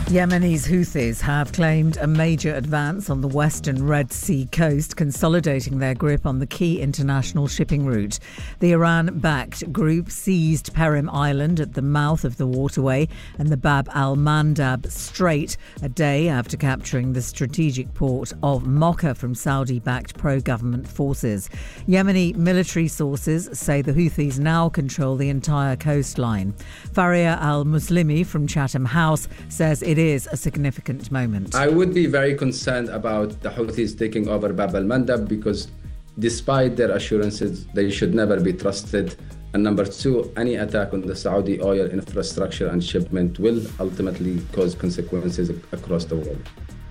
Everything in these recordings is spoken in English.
Yemeni's Houthis have claimed a major advance on the western Red Sea coast, consolidating their grip on the key international shipping route. The Iran-backed group seized Perim Island at the mouth of the waterway and the Bab al-Mandab Strait a day after capturing the strategic port of Mocha from Saudi-backed pro-government forces. Yemeni military sources say the Houthis now control the entire coastline. Faria al-Muslimi from Chatham House says it is a significant moment. I would be very concerned about the Houthis taking over Bab al-Mandab because despite their assurances, they should never be trusted. And number two, any attack on the Saudi oil infrastructure and shipment will ultimately cause consequences across the world.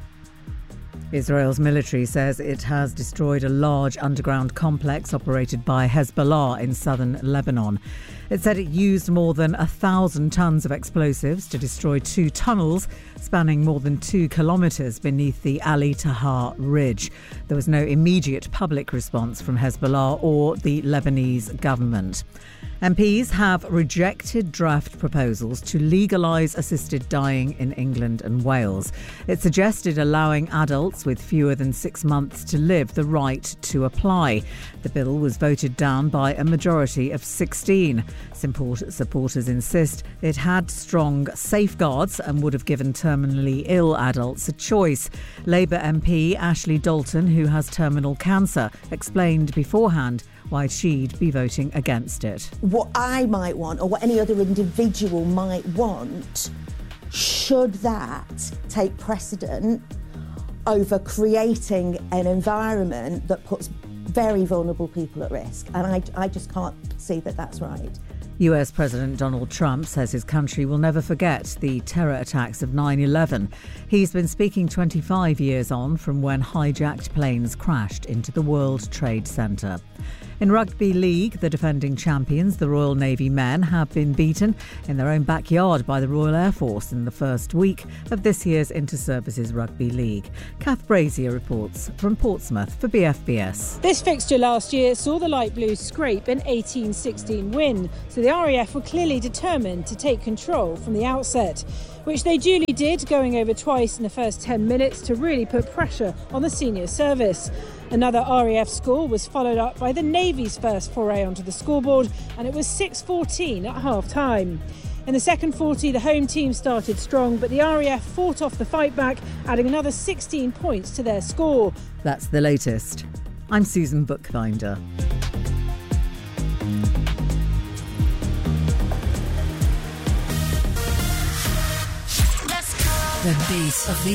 Israel's military says it has destroyed a large underground complex operated by Hezbollah in southern Lebanon. It said it used more than 1,000 tons of explosives to destroy 2 tunnels spanning more than 2 kilometres beneath the Ali Tahar Ridge. There was no immediate public response from Hezbollah or the Lebanese government. MPs have rejected draft proposals to legalise assisted dying in England and Wales. It suggested allowing adults with fewer than 6 months to live the right to apply. The bill was voted down by a majority of 16. Supporters insist it had strong safeguards and would have given terminally ill adults a choice. Labour MP Ashley Dalton, who has terminal cancer, explained beforehand why she'd be voting against it. What I might want, or what any other individual might want, should that take precedent over creating an environment that puts very vulnerable people at risk? And I just can't see that that's right. US President Donald Trump says his country will never forget the terror attacks of 9/11. He's been speaking 25 years on from when hijacked planes crashed into the World Trade Center. In Rugby League, the defending champions, the Royal Navy men, have been beaten in their own backyard by the Royal Air Force in the first week of this year's Inter-Services Rugby League. Kath Brazier reports from Portsmouth for BFBS. This fixture last year saw the Light Blues scrape an 18-16 win, so the RAF were clearly determined to take control from the outset, which they duly did, going over twice in the first 10 minutes to really put pressure on the senior service. Another RAF score was followed up by the Navy's first foray onto the scoreboard, and it was 6-14 at half-time. In the second 40, the home team started strong, but the RAF fought off the fight back, adding another 16 points to their score. That's the latest. I'm Susan Bookbinder. The beat of the